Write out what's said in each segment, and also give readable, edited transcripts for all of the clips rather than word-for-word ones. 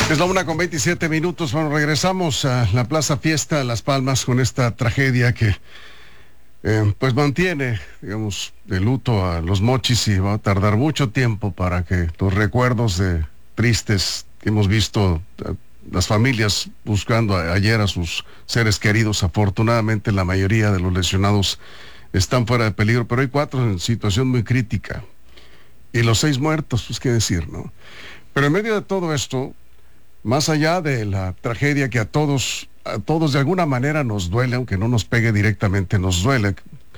Es la 1:27. Bueno, regresamos a la Plaza Fiesta Las Palmas con esta tragedia que pues mantiene, digamos, de luto a los Mochis, y va a tardar mucho tiempo para que los recuerdos tristes que hemos visto, las familias buscando ayer a sus seres queridos. Afortunadamente la mayoría de los lesionados están fuera de peligro, pero hay 4 en situación muy crítica. Y los 6 muertos, pues qué decir, ¿no? Pero en medio de todo esto, más allá de la tragedia que a todos de alguna manera nos duele, aunque no nos pegue directamente, nos duele,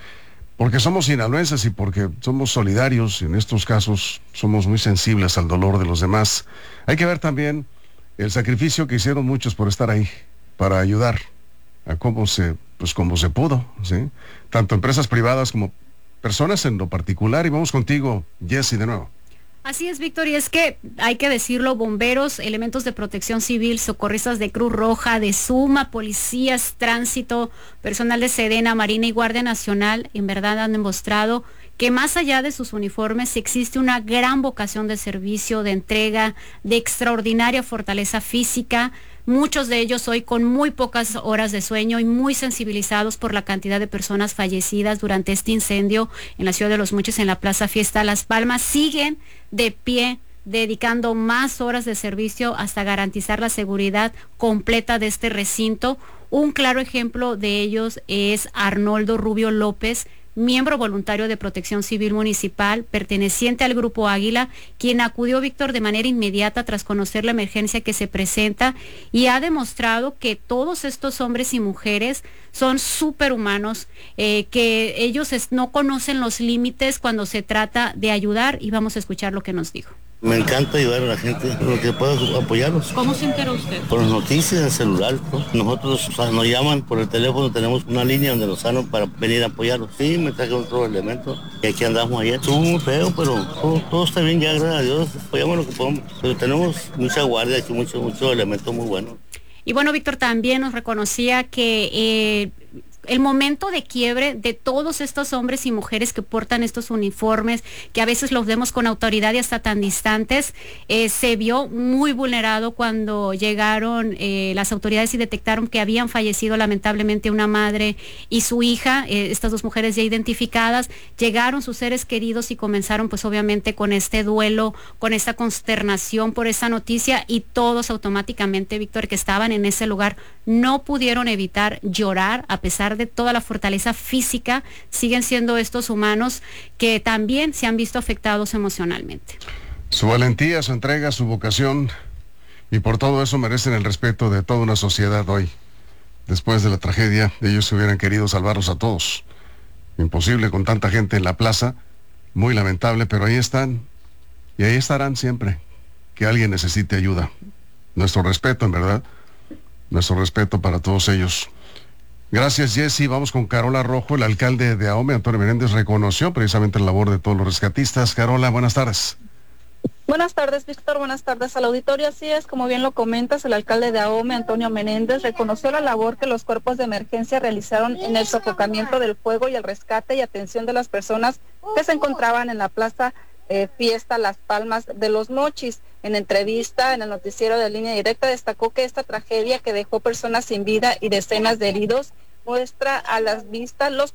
porque somos sinaloenses y porque somos solidarios, en estos casos somos muy sensibles al dolor de los demás. Hay que ver también el sacrificio que hicieron muchos por estar ahí, para ayudar a como se pudo, ¿sí? Tanto empresas privadas como personas en lo particular. Y vamos contigo, Jessy, de nuevo. Así es, Víctor, y es que hay que decirlo, bomberos, elementos de protección civil, socorristas de Cruz Roja, de Suma, policías, tránsito, personal de Sedena, Marina y Guardia Nacional, en verdad han demostrado que más allá de sus uniformes existe una gran vocación de servicio, de entrega, de extraordinaria fortaleza física. Muchos de ellos hoy con muy pocas horas de sueño y muy sensibilizados por la cantidad de personas fallecidas durante este incendio en la ciudad de Los Mochis, en la Plaza Fiesta Las Palmas, siguen de pie, dedicando más horas de servicio hasta garantizar la seguridad completa de este recinto. Un claro ejemplo de ellos es Arnoldo Rubio López, miembro voluntario de Protección Civil Municipal, perteneciente al Grupo Águila, quien acudió, Víctor, de manera inmediata tras conocer la emergencia que se presenta, y ha demostrado que todos estos hombres y mujeres son superhumanos, que ellos no conocen los límites cuando se trata de ayudar, y vamos a escuchar lo que nos dijo. Me encanta ayudar a la gente, lo que puedo apoyarlos. ¿Cómo se enteró usted? Por las noticias, el celular, ¿no? Nosotros, nos llaman por el teléfono, tenemos una línea donde nos hablan para venir a apoyarlos. Sí, me traje otro elemento y aquí andamos ayer. Estuvo muy feo, pero todo está bien ya, gracias a Dios. Apoyamos lo que podemos, pero tenemos mucha guardia aquí, muchos elementos muy buenos. Y bueno, Víctor, también nos reconocía que el momento de quiebre de todos estos hombres y mujeres que portan estos uniformes, que a veces los vemos con autoridad y hasta tan distantes, se vio muy vulnerado cuando llegaron las autoridades y detectaron que habían fallecido lamentablemente una madre y su hija, estas 2 mujeres ya identificadas. Llegaron sus seres queridos y comenzaron pues obviamente con este duelo, con esta consternación por esa noticia, y todos automáticamente, Víctor, que estaban en ese lugar, no pudieron evitar llorar a pesar de toda la fortaleza física. Siguen siendo estos humanos que también se han visto afectados emocionalmente. Su valentía, su entrega, su vocación, y por todo eso merecen el respeto de toda una sociedad hoy. Después de la tragedia, ellos hubieran querido salvarlos a todos. Imposible con tanta gente en la plaza, muy lamentable, pero ahí están, y ahí estarán siempre que alguien necesite ayuda. Nuestro respeto, en verdad, nuestro respeto para todos ellos. Gracias, Jessy. Vamos con Carola Rojo. El alcalde de Ahome, Antonio Menéndez, reconoció precisamente la labor de todos los rescatistas. Carola, buenas tardes. Buenas tardes, Víctor. Buenas tardes al auditorio. Así es, como bien lo comentas, el alcalde de Ahome, Antonio Menéndez, reconoció la labor que los cuerpos de emergencia realizaron en el sofocamiento del fuego y el rescate y atención de las personas que se encontraban en la plaza Fiesta Las Palmas de Los Mochis. En entrevista en el noticiero de Línea Directa, destacó que esta tragedia, que dejó personas sin vida y decenas de heridos, muestra a las vistas los